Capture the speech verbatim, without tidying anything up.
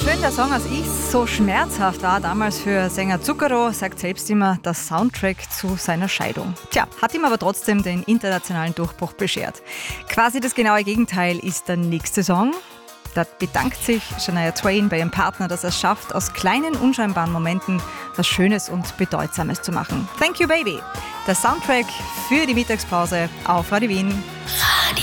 schön der Song als ist, so schmerzhaft war damals für Sänger Zucchero, sagt selbst immer, der Soundtrack zu seiner Scheidung. Tja, hat ihm aber trotzdem den internationalen Durchbruch beschert. Quasi das genaue Gegenteil ist der nächste Song. Da bedankt sich Shania Twain bei ihrem Partner, dass er es schafft, aus kleinen, unscheinbaren Momenten was Schönes und Bedeutsames zu machen. Thank you, baby. Der Soundtrack für die Mittagspause auf Radio Wien.